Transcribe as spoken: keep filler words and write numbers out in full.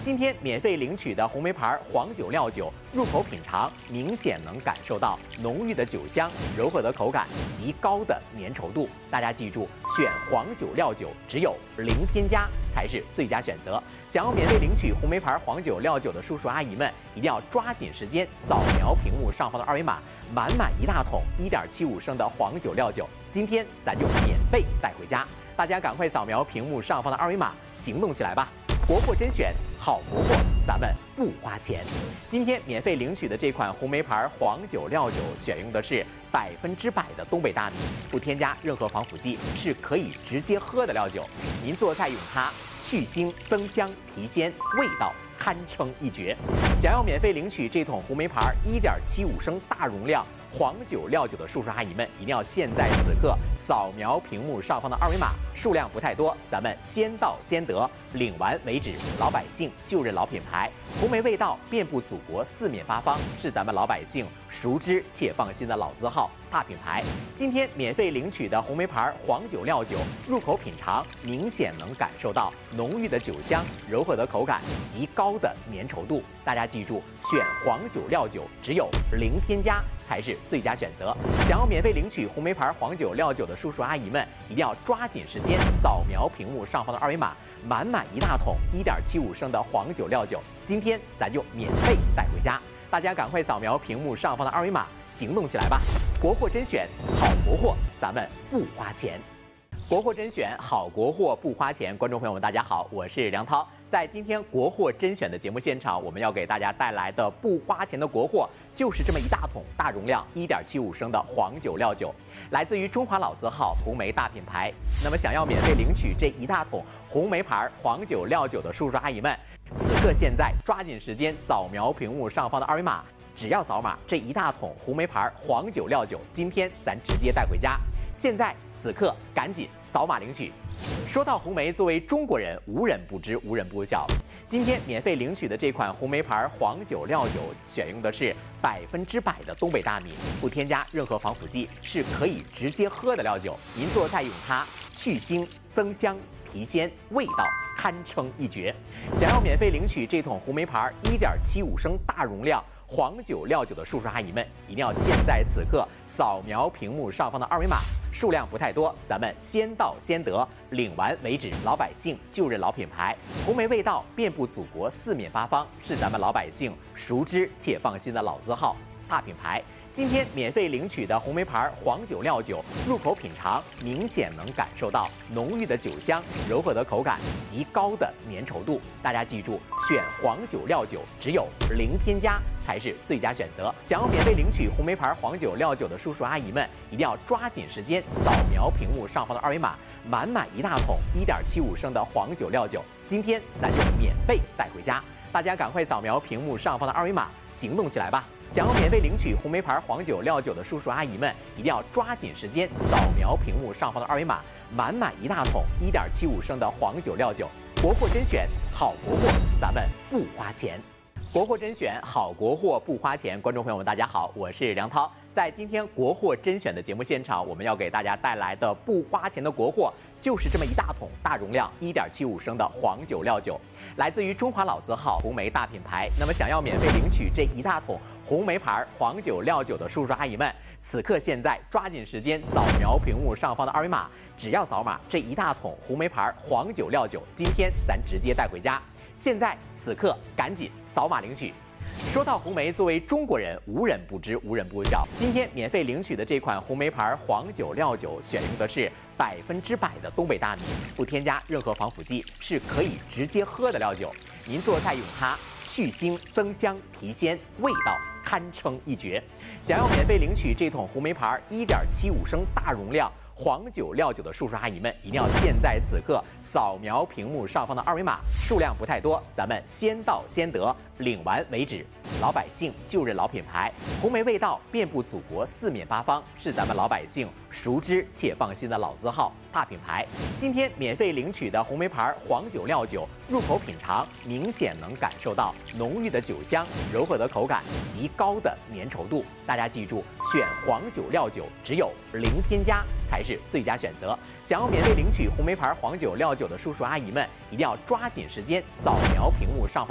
今天免费领取的红梅牌黄酒料酒，入口品尝明显能感受到浓郁的酒香、柔和的口感及高的粘稠度。大家记住，选黄酒料酒只有零添加才是最佳选择。想要免费领取红梅牌黄酒料酒的叔叔阿姨们，一定要抓紧时间扫描屏幕上方的二维码，满满一大桶一点七五升的黄酒料酒，今天咱就免费带回家。大家赶快扫描屏幕上方的二维码，行动起来吧！国货甄选，好国货，咱们不花钱。今天免费领取的这款红梅牌黄酒料酒，选用的是百分之百的东北大米，不添加任何防腐剂，是可以直接喝的料酒。您做菜用它，去腥增香提鲜，味道堪称一绝。想要免费领取这桶红梅牌一点七五升大容量黄酒料酒的叔叔阿姨们，一定要现在此刻扫描屏幕上方的二维码，数量不太多，咱们先到先得，领完为止。老百姓就认老品牌，红梅味道遍布祖国四面八方，是咱们老百姓熟知且放心的老字号大品牌。今天免费领取的红梅牌黄酒料酒，入口品尝明显能感受到浓郁的酒香、柔和的口感及高的粘稠度。大家记住，选黄酒料酒只有零添加才是最佳选择。想要免费领取红梅牌黄酒料酒的叔叔阿姨们，一定要抓紧时间扫描屏幕上方的二维码，满满一大桶一点七五升的黄酒料酒，今天咱就免费带回家。大家赶快扫描屏幕上方的二维码，行动起来吧！国货甄选，好国货，咱们不花钱。国货甄选，好国货不花钱。观众朋友们，大家好，我是梁涛。在今天国货甄选的节目现场，我们要给大家带来的不花钱的国货，就是这么一大桶大容量一点七五升的黄酒料酒，来自于中华老字号红梅大品牌。那么，想要免费领取这一大桶红梅牌黄酒料酒的叔叔阿姨们，此刻现在抓紧时间扫描屏幕上方的二维码，只要扫码，这一大桶红梅牌黄酒料酒，今天咱直接带回家。现在此刻赶紧扫码领取。说到红梅，作为中国人，无人不知，无人不晓。今天免费领取的这款红梅牌黄酒料酒，选用的是百分之百的东北大米，不添加任何防腐剂，是可以直接喝的料酒。您做菜用它，去腥增香提鲜，味道堪称一绝。想要免费领取这桶红梅牌一点七五升大容量黄酒料酒的叔叔阿姨们，一定要现在此刻扫描屏幕上方的二维码，数量不太多，咱们先到先得，领完为止。老百姓就认老品牌，红梅味道遍布祖国四面八方，是咱们老百姓熟知且放心的老字号大品牌。今天免费领取的红梅牌黄酒料酒，入口品尝明显能感受到浓郁的酒香、柔和的口感及高的粘稠度。大家记住，选黄酒料酒只有零添加才是最佳选择。想要免费领取红梅牌黄酒料酒的叔叔阿姨们，一定要抓紧时间扫描屏幕上方的二维码，满满一大桶一点七五升的黄酒料酒，今天咱就免费带回家。大家赶快扫描屏幕上方的二维码，行动起来吧！想要免费领取红梅牌黄酒料酒的叔叔阿姨们，一定要抓紧时间扫描屏幕上方的二维码，满满一大桶一点七五升的黄酒料酒。国货甄选，好国货，咱们不花钱。国货甄选，好国货不花钱。观众朋友们，大家好，我是梁涛。在今天国货甄选的节目现场，我们要给大家带来的不花钱的国货，就是这么一大桶大容量一点七五升的黄酒料酒，来自于中华老字号红梅大品牌。那么，想要免费领取这一大桶红梅牌黄酒料酒的叔叔阿姨们，此刻现在抓紧时间扫描屏幕上方的二维码，只要扫码，这一大桶红梅牌黄酒料酒，今天咱直接带回家。现在此刻赶紧扫码领取。说到红梅，作为中国人，无人不知，无人不晓。今天免费领取的这款红梅牌黄酒料酒，选用的是百分之百的东北大米，不添加任何防腐剂，是可以直接喝的料酒。您做菜用它，去腥增香提鲜，味道堪称一绝。想要免费领取这桶红梅牌一点七五升大容量黄酒料酒的叔叔阿姨们，一定要现在此刻扫描屏幕上方的二维码，数量不太多，咱们先到先得，领完为止。老百姓就认老品牌，红梅味道遍布祖国四面八方，是咱们老百姓熟知且放心的老字号大品牌。今天免费领取的红梅牌黄酒料酒，入口品尝明显能感受到浓郁的酒香、柔和的口感及高的粘稠度。大家记住，选黄酒料酒只有零添加才是最佳选择。想要免费领取红梅牌黄酒料酒的叔叔阿姨们，一定要抓紧时间扫描屏幕上方